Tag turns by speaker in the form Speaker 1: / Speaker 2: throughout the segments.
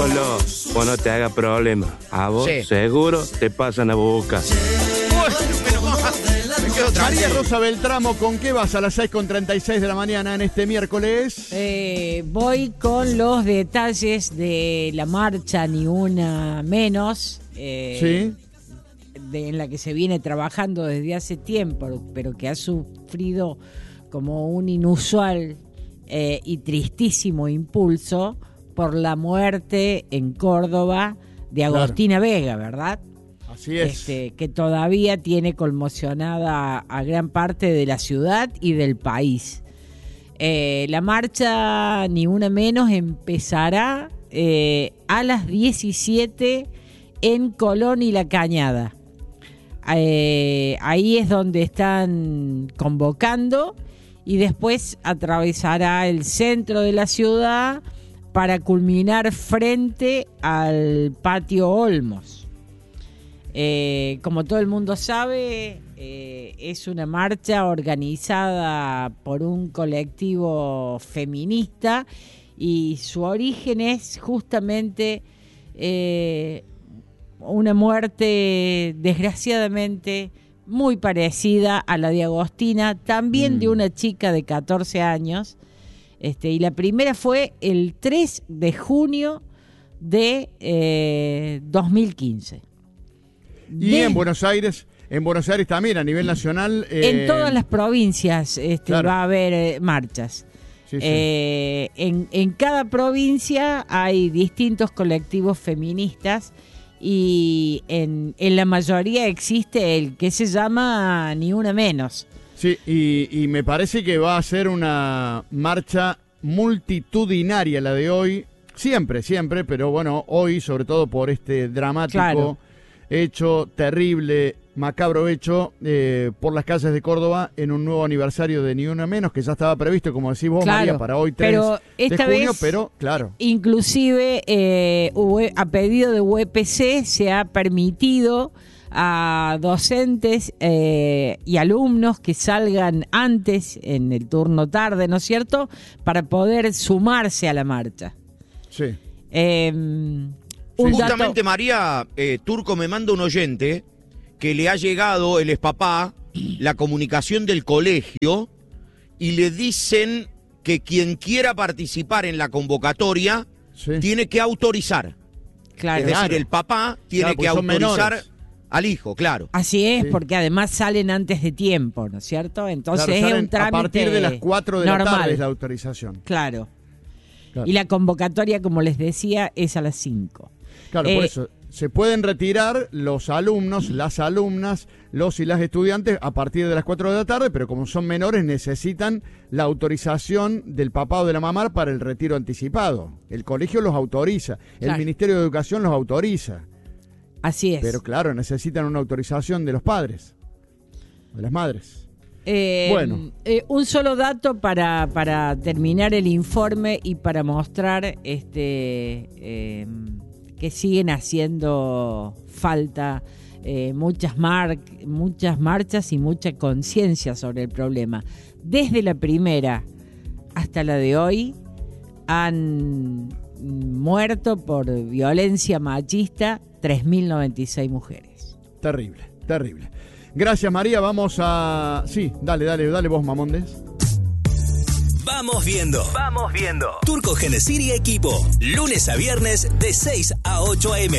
Speaker 1: Polo, vos no te hagas problema. A vos seguro te pasan a buscar.
Speaker 2: María Rosa Beltramo, ¿con qué vas a las 6:36 de la mañana en este miércoles?
Speaker 3: Voy con los detalles de la marcha Ni Una Menos, en la que se viene trabajando desde hace tiempo, pero que ha sufrido como un inusual y tristísimo impulso por la muerte en Córdoba de Agostina Vega, ¿verdad?
Speaker 2: Así es.
Speaker 3: Que todavía tiene conmocionada a gran parte de la ciudad y del país. La marcha Ni Una Menos empezará a las 17 en Colón y La Cañada. Ahí es donde están convocando y después atravesará el centro de la ciudad para culminar frente al Patio Olmos. Como todo el mundo sabe, es una marcha organizada por un colectivo feminista y su origen es justamente una muerte desgraciadamente muy parecida a la de Agostina, también de una chica de 14 años, y la primera fue el 3 de junio de 2015.
Speaker 2: Y en Buenos Aires también, a nivel nacional.
Speaker 3: En todas las provincias va a haber marchas.
Speaker 2: Sí.
Speaker 3: En cada provincia hay distintos colectivos feministas y en la mayoría existe el que se llama Ni Una Menos.
Speaker 2: Sí, y me parece que va a ser una marcha multitudinaria la de hoy. Siempre, pero bueno, hoy sobre todo por este dramático hecho, terrible, macabro hecho por las calles de Córdoba en un nuevo aniversario de Ni Una Menos, que ya estaba previsto, como decís vos, María, para hoy 3 de junio, pero claro.
Speaker 3: Inclusive a pedido de UPC se ha permitido a docentes y alumnos que salgan antes en el turno tarde, ¿no es cierto?, para poder sumarse a la marcha.
Speaker 2: Sí.
Speaker 4: Justamente, María, Turco me manda un oyente que le ha llegado, él es papá, la comunicación del colegio y le dicen que quien quiera participar en la convocatoria tiene que autorizar.
Speaker 3: Claro.
Speaker 4: Es decir, el papá tiene que autorizar al hijo, claro.
Speaker 3: Así es, porque además salen antes de tiempo, ¿no es cierto? Entonces es un trámite
Speaker 2: a partir de las 4 de
Speaker 3: normal.
Speaker 2: La tarde es la autorización.
Speaker 3: Claro. Y la convocatoria, como les decía, es a las 5.
Speaker 2: Claro, por eso se pueden retirar los alumnos, las alumnas, los y las estudiantes a partir de las 4 de la tarde, pero como son menores necesitan la autorización del papá o de la mamá para el retiro anticipado. El colegio los autoriza, el Ministerio de Educación los autoriza.
Speaker 3: Así es.
Speaker 2: Pero claro, necesitan una autorización de los padres, de las madres.
Speaker 3: Un solo dato para terminar el informe y para mostrar que siguen haciendo falta muchas marchas y mucha conciencia sobre el problema. Desde la primera hasta la de hoy han muerto por violencia machista 3.096 mujeres.
Speaker 2: Terrible. Gracias, María. Vamos a... Sí, dale vos, Mamondes.
Speaker 5: Vamos viendo. Turco, Genesir y equipo. Lunes a viernes de 6 a 8 a.m.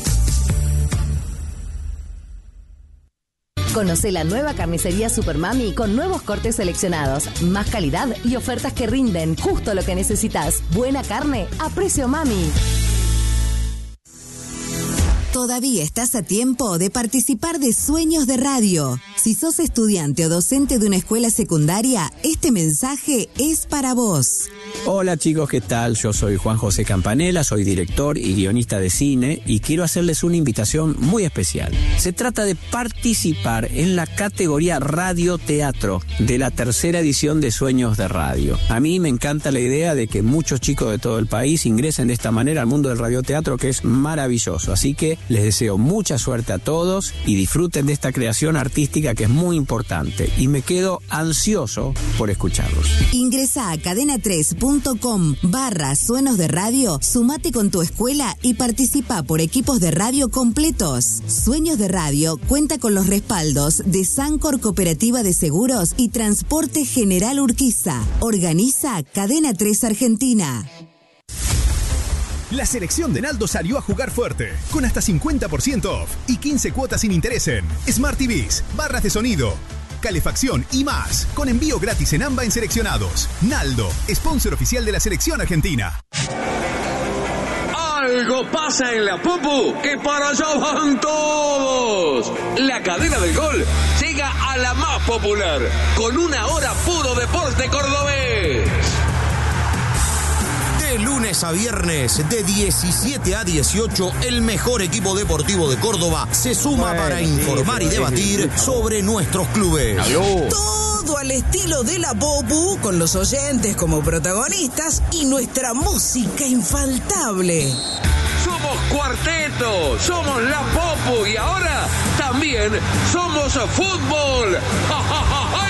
Speaker 6: Conoce la nueva carnicería Supermami con nuevos cortes seleccionados, más calidad y ofertas que rinden justo lo que necesitas. Buena carne a precio mami.
Speaker 7: Todavía estás a tiempo de participar de Sueños de Radio. Si sos estudiante o docente de una escuela secundaria, este mensaje es para vos.
Speaker 8: Hola chicos, ¿qué tal? Yo soy Juan José Campanella, soy director y guionista de cine y quiero hacerles una invitación muy especial. Se trata de participar en la categoría Radio-Teatro de la 3ª edición de Sueños de Radio. A mí me encanta la idea de que muchos chicos de todo el país ingresen de esta manera al mundo del radioteatro, que es maravilloso. Así que les deseo mucha suerte a todos y disfruten de esta creación artística que es muy importante y me quedo ansioso por escucharlos.
Speaker 7: Ingresa a cadena3.com/suenos de radio, sumate con tu escuela y participa por equipos de radio completos. Sueños de Radio cuenta con los respaldos de Sancor Cooperativa de Seguros y Transporte General Urquiza. Organiza Cadena 3 Argentina.
Speaker 9: La selección de Naldo salió a jugar fuerte, con hasta 50% off y 15 cuotas sin interés en Smart TVs, barras de sonido, calefacción y más, con envío gratis en AMBA en seleccionados. Naldo, sponsor oficial de la selección argentina.
Speaker 10: Algo pasa en la Popu, que para allá van todos. La cadena del gol llega a la más popular, con una hora puro deporte cordobés.
Speaker 4: De lunes a viernes, de 17 a 18, el mejor equipo deportivo de Córdoba se suma para informar y debatir sobre nuestros clubes.
Speaker 11: Todo al estilo de la Popu, con los oyentes como protagonistas y nuestra música infaltable.
Speaker 10: Somos cuarteto, somos la Popu y ahora también somos fútbol. ¡Ja, ja, ja, ja!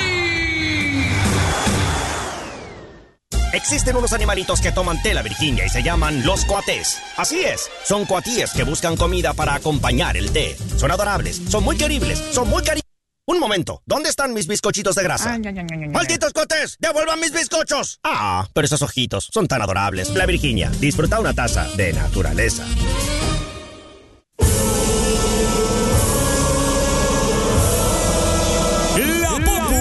Speaker 12: Existen unos animalitos que toman tela, Virginia, y se llaman los coatés. Así es, son coatíes que buscan comida para acompañar el té. Son adorables, son muy queribles, son muy cariñosos. Un momento, ¿dónde están mis bizcochitos de grasa? ¡Malditos coatés! ¡Devuelvan mis bizcochos! Ah, pero esos ojitos son tan adorables. La Virginia, disfruta una taza de naturaleza.